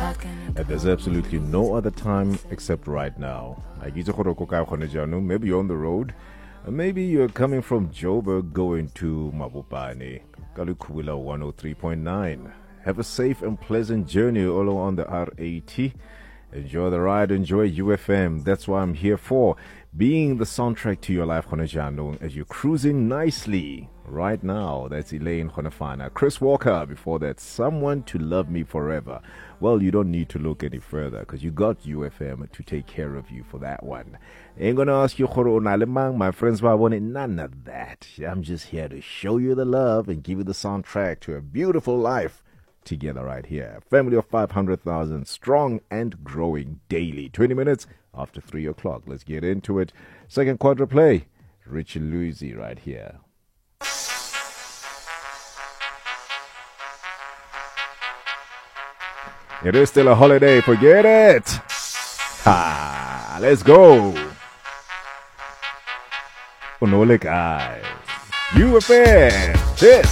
And there's absolutely no other time except right now. Maybe you're on the road. Maybe you're coming from Joburg going to Mabopane. Kalukuwila 103.9. Have a safe and pleasant journey all along the R80. Enjoy the ride, enjoy UFM. That's what I'm here for. Being the soundtrack to your life, Khonejano, as you're cruising nicely right now. That's Elaine Khonefana. Chris Walker, before that, Someone to Love Me Forever. Well, you don't need to look any further because you got UFM to take care of you for that one. Ain't gonna ask you, Khoro Nalemang, my friends, but I wanted none of that. I'm just here to show you the love and give you the soundtrack to a beautiful life together right here. Family of 500,000 strong and growing daily. 20 minutes after 3 o'clock. Let's get into it. Second quadra play. Richie Luisi right here. It is still a holiday. Forget it. Ha! Let's go. Unole guys. UFM. This